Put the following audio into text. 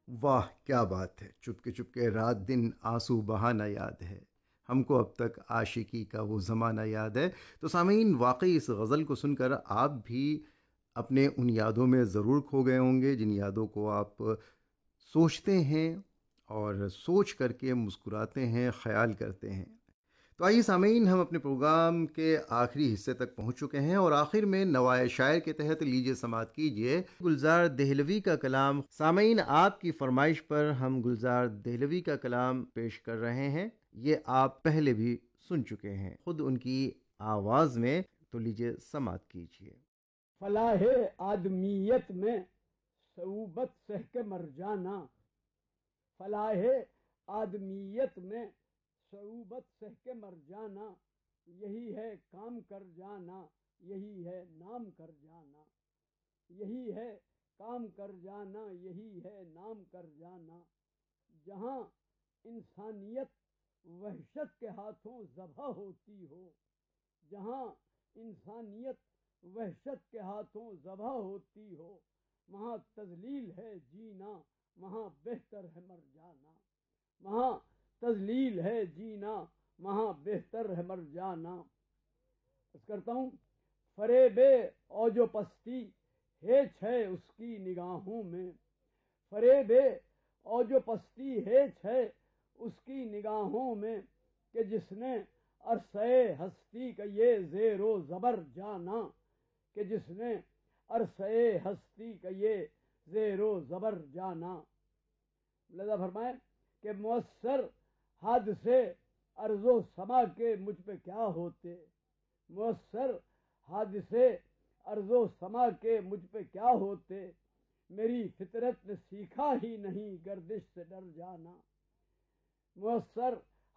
واہ کیا بات ہے، چپکے رات دن آنسو بہانا یاد ہے، ہم کو اب تک عاشقی کا وہ زمانہ یاد ہے۔ تو سامعین، واقعی اس غزل کو سن کر آپ بھی اپنے ان یادوں میں ضرور کھو گئے ہوں گے جن یادوں کو آپ سوچتے ہیں اور سوچ کر کے مسکراتے ہیں، خیال کرتے ہیں۔ تو آئیے سامعین، ہم اپنے پروگرام کے آخری حصے تک پہنچ چکے ہیں اور آخر میں نوائے شاعر کے تحت لیجیے سماعت کیجیے گلزار دہلوی کا کلام۔ سامعین، آپ کی فرمائش پر ہم گلزار دہلوی کا کلام پیش کر رہے ہیں۔ یہ آپ پہلے بھی سن چکے ہیں خود ان کی آواز میں، تو لیجیے سماعت کیجیے۔ فلاح آدمیت میں صعوبت سہ کے مر جانا، فلاح آدمیت میں صعوبت سہ کے مر جانا، یہی ہے کام کر جانا، یہی ہے نام کر جانا، یہی ہے کام کر جانا، یہی ہے نام کر جانا۔ جہاں انسانیت وحشت کے ہاتھوں ذبح ہوتی ہو، جہاں انسانیت وحشت کے ہاتھوں ذبح ہوتی ہو، وہاں تذلیل ہے جینا، وہاں بہتر ہے مر جانا، وہاں تذلیل ہے جینا، وہاں بہتر ہے مر جانا۔ اس کرتا ہوں، فریب اوج و پستی ہیچ ہے اس کی نگاہوں میں، فریب اوج و پستی ہیچ ہے اس کی نگاہوں میں، کہ جس نے عرصۂ ہستی کا یہ زیر و زبر جانا، کہ جس نے عرصۂ ہستی کا یہ زیر و زبر جانا۔ لذا فرمائیں کہ مؤثر حادثے ارض و سما کے مجھ پہ کیا ہوتے، مؤثر حادثے ارض و سما کے مجھ پہ کیا ہوتے، میری فطرت نے سیکھا ہی نہیں گردش سے ڈر جانا۔ مؤثر